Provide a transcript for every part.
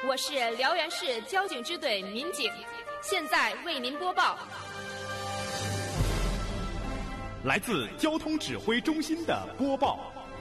我是辽源市交警支队民警，现在为您播报。 来自交通指挥中心的播报。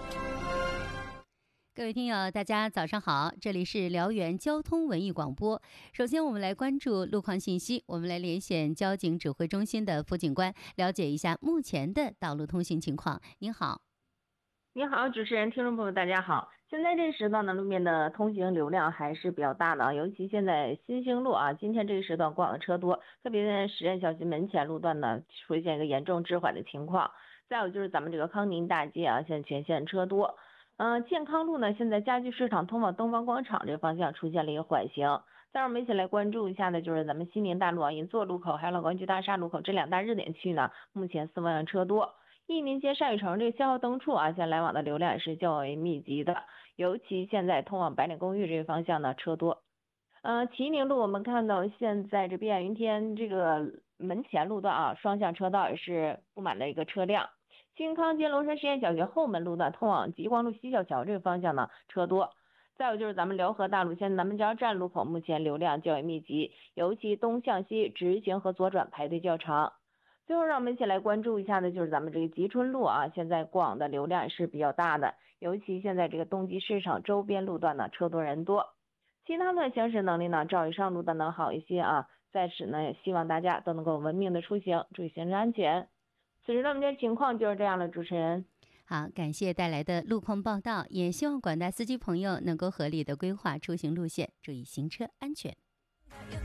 各位听友大家早上好，这里是辽源交通文艺广播。首先我们来关注路况信息，我们来连线交警指挥中心的副警官，了解一下目前的道路通行情况。您好。 你好，主持人，听众朋友大家好。现在这时段呢，路面的通行流量还是比较大的，尤其现在新兴路今天这个时段过往的车多，特别在实验小区门前路段呢出现一个严重滞缓的情况。再有就是咱们这个康宁大街现在全线车多。健康路呢，现在家具市场通往东方广场这方向出现了一个缓行。再让我们一起来关注一下的就是咱们西宁大路银座路口还有老关居大厦路口这两大热点区呢，目前4方向车多。益民街上雨城这个信号灯处现在来往的流量也是较为密集的，尤其现在通往白领公寓这个方向呢车多。齐宁路我们看到现在这碧海云天这个门前路段双向车道也是布满了一个车辆。新康街龙山实验小学后门路段通往极光路西小桥这个方向呢车多。再有就是咱们辽河大路现在南门江站路口目前流量较为密集，尤其东向西直行和左转排队较长。最后让我们一起来关注一下的就是咱们这个吉春路现在过往的流量是比较大的，尤其现在这个冬季市场周边路段呢车多人多。其他的行驶能力呢照以上路段能好一些在此呢也希望大家都能够文明的出行，注意行车安全。此时的我们的情况就是这样了，主持人。 好，感谢带来的路况报道，也希望广大司机朋友能够合理的规划出行路线，注意行车安全。